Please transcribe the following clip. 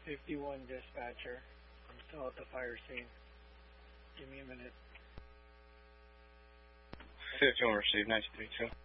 51 dispatcher. I'm still at the fire scene. Give me a minute. 51 received, 932.